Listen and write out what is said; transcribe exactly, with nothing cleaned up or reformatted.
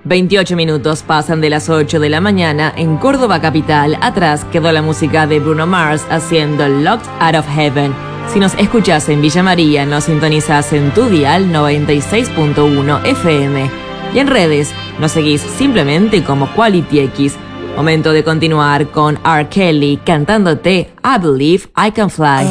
veintiocho minutos pasan de las ocho de la mañana en Córdoba capital. Atrás quedó la música de Bruno Mars haciendo Locked Out of Heaven. Si nos escuchás en Villa María, nos sintonizás en tu dial noventa y seis punto uno F M. Y en redes nos seguís simplemente como Quality X. Momento de continuar con R. Kelly cantándote I Believe I Can Fly.